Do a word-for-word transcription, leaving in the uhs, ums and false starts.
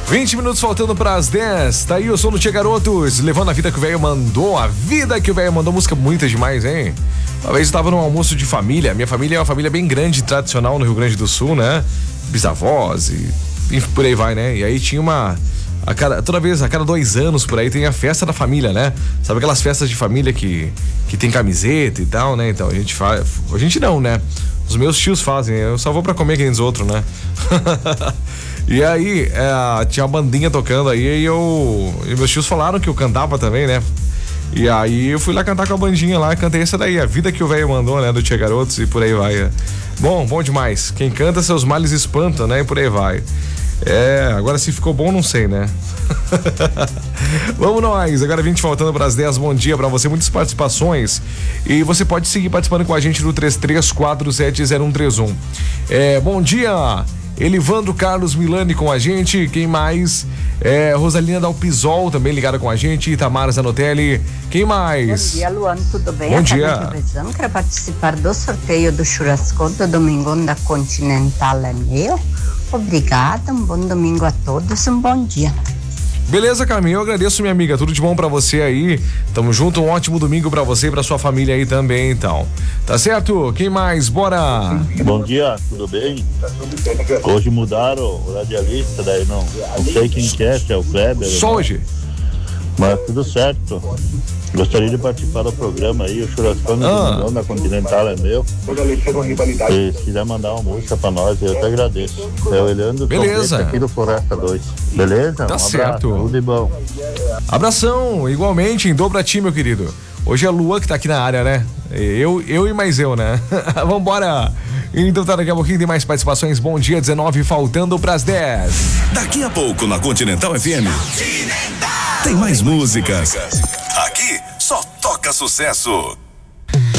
vinte minutos faltando para as dez. Tá aí o som do Tia Garotos, levando a vida que o velho mandou. A vida que o velho mandou, música bonita demais, hein? Uma vez eu estava num almoço de família. Minha família é uma família bem grande, tradicional no Rio Grande do Sul, né? Bisavós e, e por aí vai, né? E aí tinha uma... A cada, toda vez, a cada dois anos por aí tem a festa da família, né? Sabe aquelas festas de família que, que tem camiseta e tal, né? Então a gente faz... A gente não, né? Os meus tios fazem, eu só vou pra comer que nem os outros, né? E aí, é, tinha uma bandinha tocando aí e eu... E meus tios falaram que eu cantava também, né? E aí eu fui lá cantar com a bandinha lá, cantei essa daí, A Vida que o Velho Mandou, né? Do Tia Garotos e por aí vai. Bom, bom demais. Quem canta seus males espanta, né? E por aí vai. É, agora se ficou bom, não sei, né? Vamos nós, agora vinte faltando para as dez. Bom dia para você, muitas participações. E você pode seguir participando com a gente no três três quatro sete zero um três um. É, bom dia, Elivandro Carlos Milani com a gente. Quem mais? É, Rosalina Dalpisol também ligada com a gente. Itamar Zanotelli. Quem mais? Bom dia, Luan, tudo bem? Bom dia. Eu quero participar do sorteio do churrasco do Domingão da Continental, é meu? Obrigada, um bom domingo a todos, um bom dia. Beleza, Carminho, eu agradeço, minha amiga, tudo de bom pra você aí, tamo junto, um ótimo domingo pra você e pra sua família aí também, então, tá certo? Quem mais? Bora! Bom dia, tudo bem? Hoje mudaram o radialista, daí não, não sei quem que é, se é o Kleber. Só né? hoje? Mas tudo certo. Gostaria de participar do programa aí, o churrascão ah. da Continental é meu. E se quiser mandar uma música pra nós, eu te agradeço. É o Eliandro Beleza. aqui do Floresta dois. Beleza? Tá um certo. Abraço, tudo de bom. Abração, igualmente, em dobro a ti, meu querido. Hoje é a Lua que tá aqui na área, né? Eu, eu e mais eu, né? Vambora! Então tá, daqui a pouquinho tem mais participações. Bom dia, dezenove, faltando pras dez. Daqui a pouco na Continental F M. Continental. Tem mais músicas. Aqui só toca sucesso.